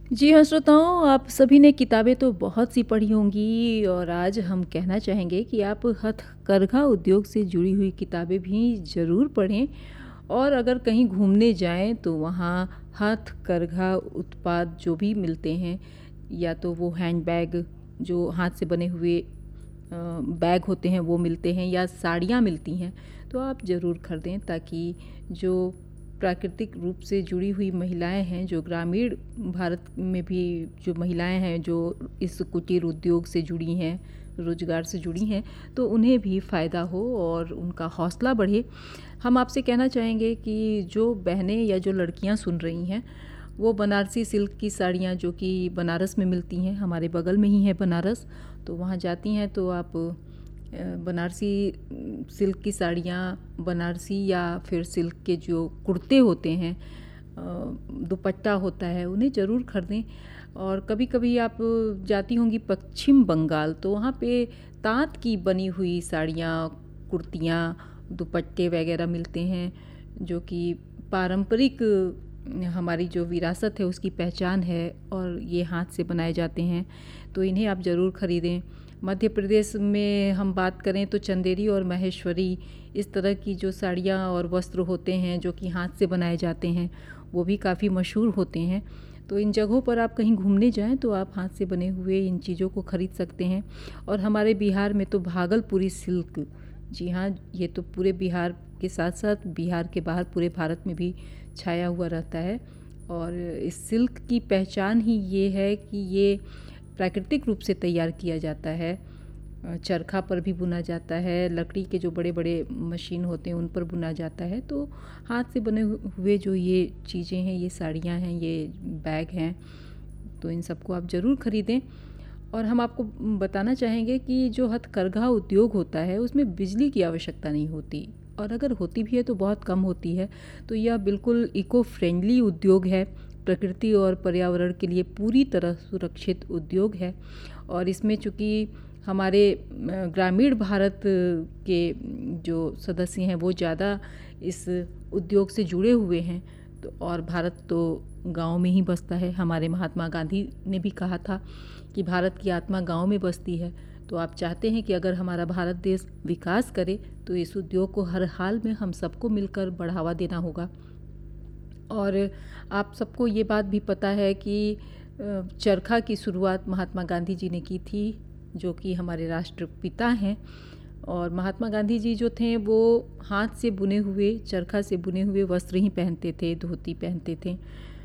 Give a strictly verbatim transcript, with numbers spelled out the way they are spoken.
जी हाँ, श्रोताओं, आप सभी ने किताबें तो बहुत सी पढ़ी होंगी और आज हम कहना चाहेंगे कि आप हथकरघा उद्योग से जुड़ी हुई किताबें भी ज़रूर पढ़ें। और अगर कहीं घूमने जाएं तो वहाँ हथकरघा उत्पाद जो भी मिलते हैं, या तो वो हैंडबैग जो हाथ से बने हुए अ, बैग होते हैं वो मिलते हैं, या साड़ियाँ मिलती हैं, तो आप ज़रूर खरीदें, ताकि जो प्राकृतिक रूप से जुड़ी हुई महिलाएं हैं, जो ग्रामीण भारत में भी जो महिलाएं हैं जो इस कुटीर उद्योग से जुड़ी हैं, रोजगार से जुड़ी हैं, तो उन्हें भी फ़ायदा हो और उनका हौसला बढ़े। हम आपसे कहना चाहेंगे कि जो बहनें या जो लड़कियां सुन रही हैं, वो बनारसी सिल्क की साड़ियाँ जो कि बनारस में मिलती हैं, हमारे बगल में ही है बनारस, तो वहाँ जाती हैं तो आप अ, बनारसी सिल्क की साड़ियाँ, बनारसी या फिर सिल्क के जो कुर्ते होते हैं, अ, दुपट्टा होता है, उन्हें ज़रूर खरीदें। और कभी कभी आप जाती होंगी पश्चिम बंगाल, तो वहाँ पे ताँत की बनी हुई साड़ियाँ, कुर्तियाँ, दुपट्टे वगैरह मिलते हैं, जो कि पारंपरिक हमारी जो विरासत है उसकी पहचान है, और ये हाथ से बनाए जाते हैं, तो इन्हें आप ज़रूर ख़रीदें। मध्य प्रदेश में हम बात करें तो चंदेरी और महेश्वरी, इस तरह की जो साड़ियाँ और वस्त्र होते हैं जो कि हाथ से बनाए जाते हैं, वो भी काफ़ी मशहूर होते हैं। तो इन जगहों पर आप कहीं घूमने जाएं तो आप हाथ से बने हुए इन चीज़ों को ख़रीद सकते हैं। और हमारे बिहार में तो भागलपुरी सिल्क, जी हाँ, ये तो पूरे बिहार के साथ साथ बिहार के बाहर पूरे भारत में भी छाया हुआ रहता है। और इस सिल्क की पहचान ही ये है कि ये प्राकृतिक रूप से तैयार किया जाता है, चरखा पर भी बुना जाता है, लकड़ी के जो बड़े बड़े मशीन होते हैं उन पर बुना जाता है। तो हाथ से बने हुए जो ये चीज़ें हैं, ये साड़ियाँ हैं, ये बैग हैं, तो इन सबको आप ज़रूर ख़रीदें। और हम आपको बताना चाहेंगे कि जो हथकरघा उद्योग होता है उसमें बिजली की आवश्यकता नहीं होती, और अगर होती भी है तो बहुत कम होती है। तो यह बिल्कुल इको फ्रेंडली उद्योग है, प्रकृति और पर्यावरण के लिए पूरी तरह सुरक्षित उद्योग है। और इसमें चूँकि हमारे ग्रामीण भारत के जो सदस्य हैं वो ज़्यादा इस उद्योग से जुड़े हुए हैं, तो और भारत तो गांव में ही बसता है। हमारे महात्मा गांधी ने भी कहा था कि भारत की आत्मा गांव में बसती है। तो आप चाहते हैं कि अगर हमारा भारत देश विकास करे तो इस उद्योग को हर हाल में हम सबको मिलकर बढ़ावा देना होगा। और आप सबको ये बात भी पता है कि चरखा की शुरुआत महात्मा गांधी जी ने की थी, जो कि हमारे राष्ट्रपिता हैं। और महात्मा गांधी जी जो थे वो हाथ से बुने हुए, चरखा से बुने हुए वस्त्र ही पहनते थे, धोती पहनते थे।